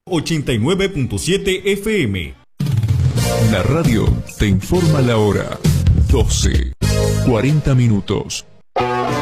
89.7 FM. La radio te informa la hora. 12:40.